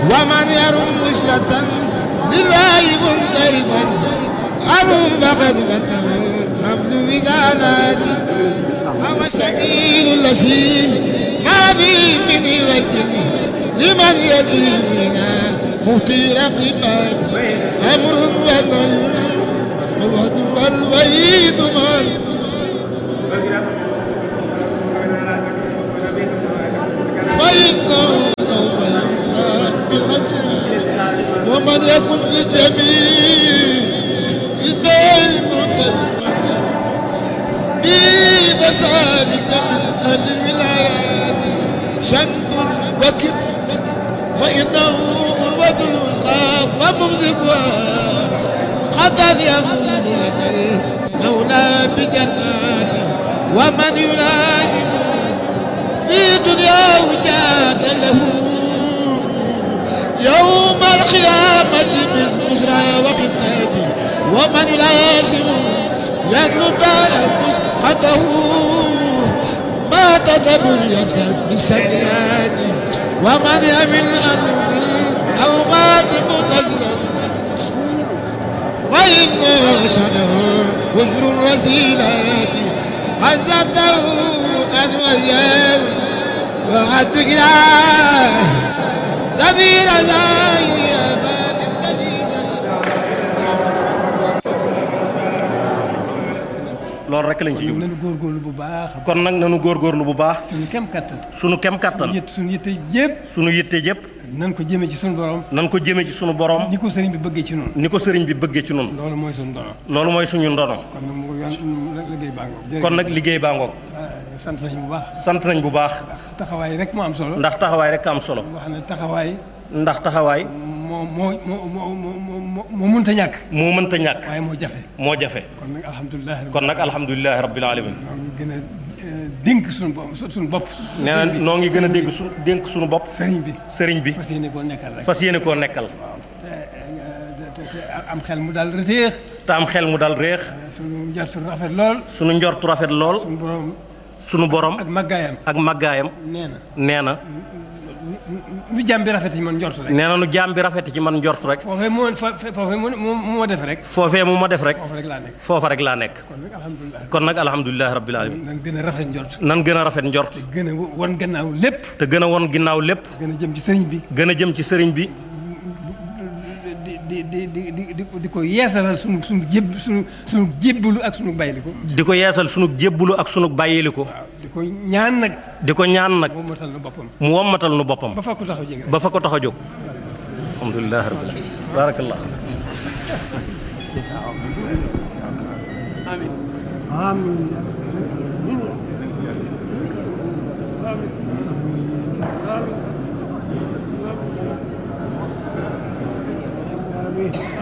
ومن يرم وصلة لله منصرفا أرم فقد فتح حمل وزالات أو السبيل الذي ما فيه من وجه لمن يديننا مهتي رقبات أمر ونهي الوعد والوعيد فإنه سوف يحساب بالعدل ومن يكن في الجميع الدين متسما بفسادك من أهل الولايات شنب وكب فإنه أروة الوسطى وممسكها قد يمون لك المولى بجنات ومن يلائم في دنياه جاد له يوم القيامة من بشرى وقتات ومن يلازم يدل دار مسقطه ما تدبر يسفر بالسيئات ومن يمل أو مات متزلا فإن شنه وجر الرزيلات عزته أن وياه وعد إله سبيل زاهي أباد النزيزة loolu rek lañ ci jublu nañu góorgóorlu bu baax. kon nag nañu góorgóorlu bu baax. suñu kem kattan. suñu kem kattan. suñu yitte yëpp. suñu yitte yëpp. nan ko jëmee ci suñu borom. nan ko jëmee ci suñu borom. ni ko sëriñ bi bëggee ci noonu. ni ko sëriñ bi bëggee ci noonu. loolu mooy suñu ndono. loolu mooy suñu ndono. kon nag mu liggéey baa ngoog. kon nag liggéey baa ngoog. sant nañ bu baax. sant nañ bu baax. ndax taxawaay rek moo am solo. ndax taxawaay rek am solo. wax ne taxawaay. ndax taxawaay. moo mënta ñàkk. moo mënta ñàkk. waaye moo jafe. moo jafe. kon nag alhamdulilah rabbil alamin. noo ngi gën a dénk suñu bopp. nee na noo ngi gën a dénk suñu bopp. sëriñ bi. fas yéene koo nekkal rek. fas yéene koo nekkal. te am xel mu daal réex. te am xel mu daal réex. suñu njortu rafet lool. suñu njortu rafet lool. suñu borom. ak màggaayam. ak màggaayam. nee na. nu jaam bi rafet ci man njort rek. nee na nu jaam bi rafet ci man njort rek. foofee mu ma def rek. foofee mu ma def rek. foofa rek laa nekk. foofa rek laa nekk. kon nag alhamdulilah rabbil alamin. nan gën a rafet njort. nan gën a rafet njort. te gën a won gannaaw lépp. te gën a won ginnaaw lépp. gën a jëm ci sëriñ bi. gën a jëm ci sëriñ bi. di ko yeesalal sunu jébbalu ak sunu bàyyiliku. di ko yeesal sunu jébbalu ak sunu bàyyiliku. di ko ñaan nag. di ko ñaan nag. mu wommatal nu boppam. mu wommatal nu boppam. ba fa ko tax a jóg. ba fa ko tax a jóg. alhamdulilah rabbil alamin. barakallah. amiin. amiin.